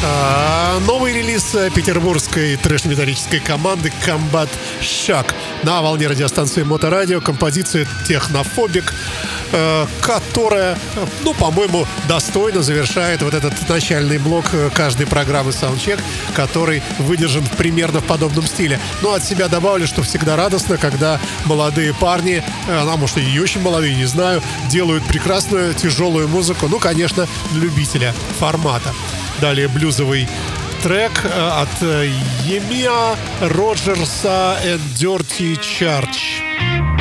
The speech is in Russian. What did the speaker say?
Новый релиз петербургской трэш-металлической команды Combat Shock на волне радиостанции Моторадио. Композиция «Технофобик», которая, по-моему, достойно завершает вот этот начальный блок каждой программы Soundcheck, который выдержан примерно в подобном стиле. От себя добавлю, что всегда радостно, когда молодые парни, может, и очень молодые, не знаю, делают прекрасную тяжелую музыку, конечно, для любителя формата. Далее блюзовый трек от Емиа Роджерса and Dirty Charge.